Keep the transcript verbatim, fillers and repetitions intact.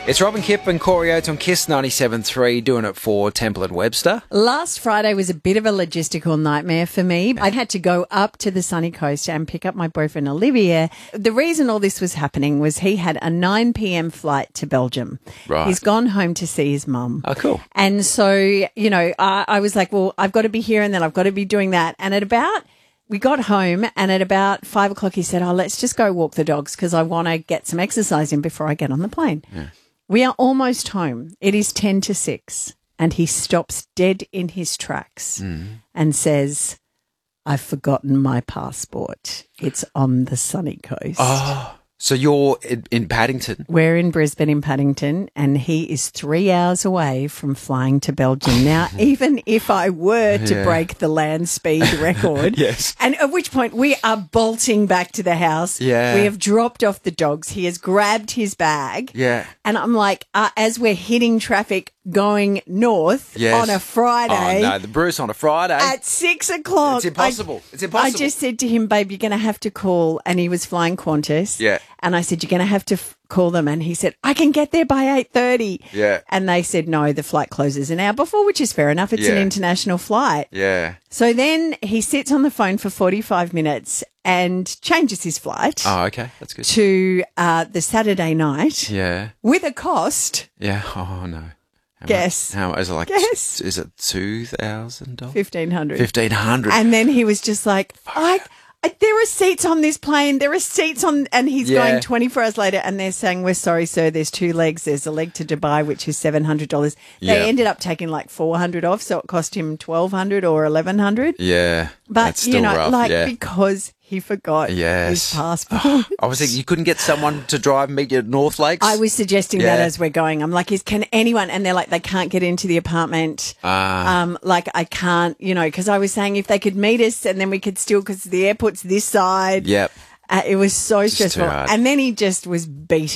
It's Robin Kipp and Corey Oates on Kiss ninety-seven point three, doing it for Temple and Webster. Last Friday was a bit of a logistical nightmare for me. I had to go up to the sunny coast and pick up my boyfriend Olivier. The reason all this was happening was he had a nine p.m. flight to Belgium. Right. He's gone home to see his mum. Oh, cool. And so, you know, I, I was like, well, I've got to be here and then I've got to be doing that. And at about... We got home and at about five o'clock he said, oh, let's just go walk the dogs because I want to get some exercise in before I get on the plane. Yeah. We are almost home. It is ten to six and he stops dead in his tracks mm. and says, I've forgotten my passport. It's on the sunny coast. Oh, so you're in, in Paddington? We're in Brisbane in Paddington and he is three hours away from flying to Belgium. Now, even if I were to yeah. break the land speed record, yes. and at which point we are bolting back to the house. Yeah. We have dropped off the dogs. He has grabbed his bag. Yeah. And I'm like, uh, as we're hitting traffic going north yes. on a Friday. Oh, no, the Bruce on a Friday. At six o'clock. It's impossible. I, it's impossible. I just said to him, babe, you're going to have to call. And he was flying Qantas. Yeah. And I said, you're going to have to f- call them. And he said, I can get there by eight thirty. Yeah. And they said, no, the flight closes an hour before, which is fair enough. It's yeah. an international flight. Yeah. So then he sits on the phone for forty-five minutes and changes his flight. Oh, okay. That's good. To uh, the Saturday night. Yeah. With a cost. Yeah. Oh, no. How Guess. Much, how is it like? Guess. Is it two thousand dollars? Fifteen hundred. Fifteen hundred. And then he was just like, I, I, there are seats on this plane. There are seats on, and he's yeah. going twenty-four hours later, and they're saying, "We're sorry, sir. There's two legs. There's a leg to Dubai, which is seven hundred dollars." They yep. ended up taking like four hundred off, so it cost him twelve hundred or eleven hundred. Yeah, but that's still you know, rough. like yeah. because. He forgot yes. his passport. I was thinking you couldn't get someone to drive and meet you at North Lakes? I was suggesting yeah. that as we're going. I'm like, is can anyone? And they're like, they can't get into the apartment. Ah. Um, like I can't, you know, because I was saying if they could meet us and then we could still, because the airport's this side. Yep. Uh, it was so Just stressful. And then he just was beating